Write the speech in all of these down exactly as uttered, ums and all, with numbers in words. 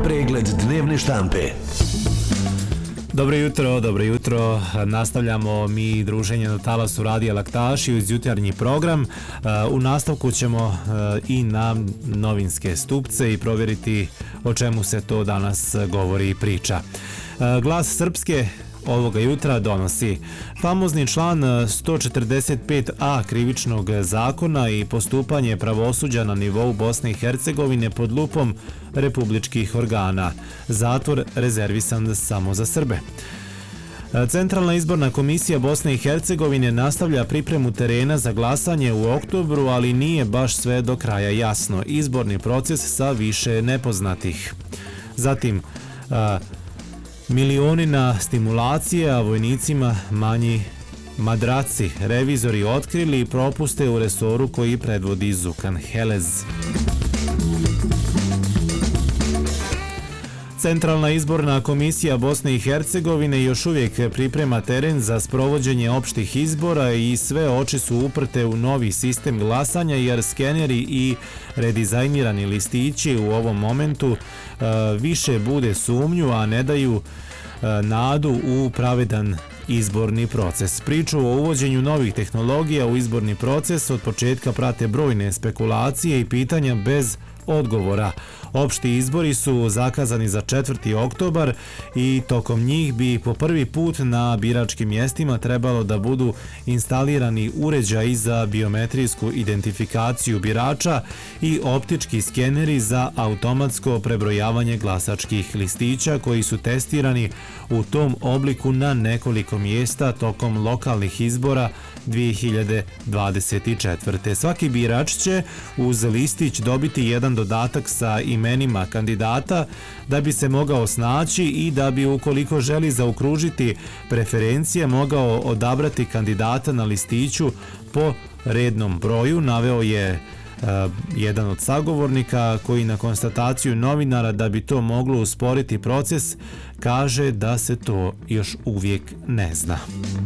Pregled dnevne štampe. Dobro jutro, dobro jutro. Nastavljamo mi druženje na talasu Radija Laktaši uz jutarnji program. U nastavku ćemo i na novinske stupce i provjeriti o čemu se to danas govori i priča. Glas Srpske ovoga jutra donosi famozni član sto četrdeset pet a krivičnog zakona i postupanje pravosuđa na nivou Bosne i Hercegovine pod lupom republičkih organa. Zatvor rezervisan samo za Srbe. Centralna izborna komisija Bosne i Hercegovine nastavlja pripremu terena za glasanje u oktobru, ali nije baš sve do kraja jasno. Izborni proces sa više nepoznatih. Zatim, a, milioni na stimulacije, a vojnicima manji madraci. Revizori otkrili propuste u resoru koji predvodi Zukan Helez. Centralna izborna komisija Bosne i Hercegovine još uvijek priprema teren za sprovođenje opštih izbora i sve oči su uprte u novi sistem glasanja jer skeneri i redizajnirani listići u ovom momentu uh, više bude sumnju, a ne daju uh, nadu u pravedan izborni proces. Priču o uvođenju novih tehnologija u izborni proces od početka prate brojne spekulacije i pitanja bez odgovora. Opšti izbori su zakazani za četvrti oktobar i tokom njih bi po prvi put na biračkim mjestima trebalo da budu instalirani uređaji za biometrijsku identifikaciju birača i optički skeneri za automatsko prebrojavanje glasačkih listića koji su testirani u tom obliku na nekoliko mjesta tokom lokalnih izbora dvije hiljade dvadeset četvrte. Svaki birač će uz listić dobiti jedan dodatak sa imenima kandidata da bi se mogao snaći i da bi, ukoliko želi zaokružiti preferencije, mogao odabrati kandidata na listiću po rednom broju, naveo je Uh, jedan od sagovornika koji na konstataciju novinara da bi to moglo usporiti proces kaže da se to još uvijek ne zna.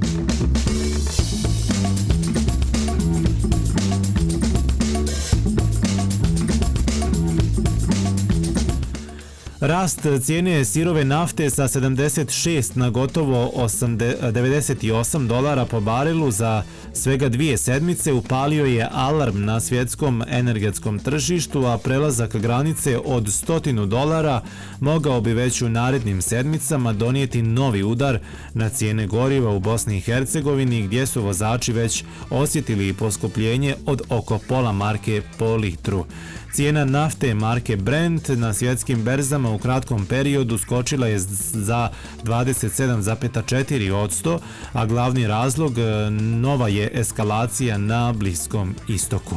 Rast cijene sirove nafte sa sedamdeset šest na gotovo devedeset osam dolara po barilu za svega dvije sedmice upalio je alarm na svjetskom energetskom tržištu, a prelazak granice od stotinu dolara mogao bi već u narednim sedmicama donijeti novi udar na cijene goriva u Bosni i Hercegovini, gdje su vozači već osjetili poskupljenje od oko pola marke po litru. Cijena nafte marke Brent na svjetskim berzama u kratkom periodu skočila je za dvadeset sedam zarez četiri posto, a glavni razlog nova je eskalacija na Bliskom istoku.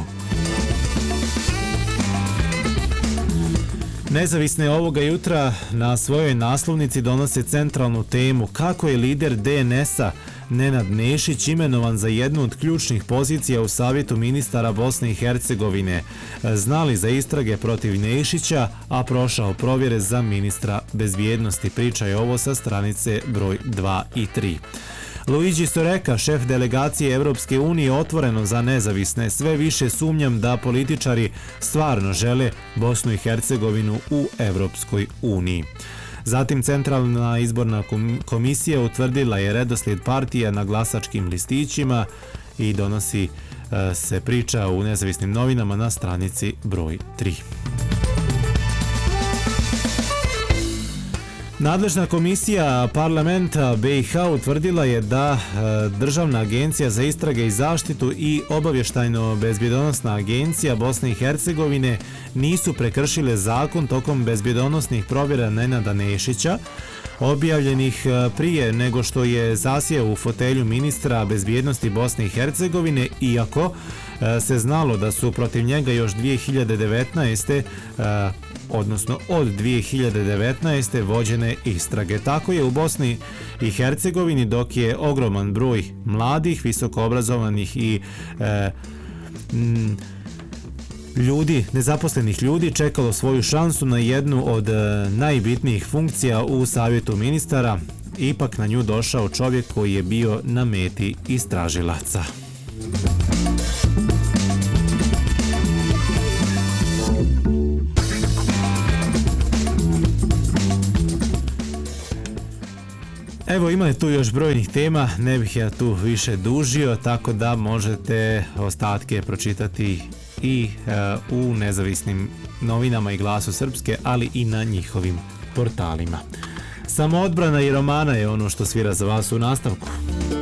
Nezavisne ovoga jutra na svojoj naslovnici donose centralnu temu kako je lider D N S-a Nenad Nešić imenovan za jednu od ključnih pozicija u Savjetu ministara Bosne i Hercegovine. Znali za istrage protiv Nešića, a prošao provjere za ministra bezbjednosti. Priča je ovo sa stranice broj dva i tri. Luigi Soreka, šef delegacije Evropske unije, otvoreno za nezavisne. Sve više sumnjam da političari stvarno žele Bosnu i Hercegovinu u Evropskoj uniji. Zatim Centralna izborna komisija utvrdila je redoslijed partija na glasačkim listićima i donosi se priča u nezavisnim novinama na stranici broj tri. Nadležna komisija parlamenta B i H utvrdila je da Državna agencija za istrage i zaštitu i obavještajno-bezbjedonosna agencija Bosne i Hercegovine nisu prekršile zakon tokom bezbjedonosnih provjera Nenada Nešića, objavljenih prije nego što je zasjeo u fotelju ministra bezbjednosti Bosne i Hercegovine, iako se znalo da su protiv njega još dvije hiljade devetnaeste odnosno od dvije hiljade devetnaeste vođene istrage. Tako je u Bosni i Hercegovini, dok je ogroman broj mladih, visokoobrazovanih i e, m, ljudi, nezaposlenih ljudi čekalo svoju šansu na jednu od e, najbitnijih funkcija u Savjetu ministara, ipak na nju došao čovjek koji je bio na meti istražilaca. Evo, ima je tu još brojnih tema, ne bih ja tu više dužio, tako da možete ostatke pročitati i e, u nezavisnim novinama i Glasu Srpske, ali i na njihovim portalima. Samoodbrana i romana je ono što svira za vas u nastavku.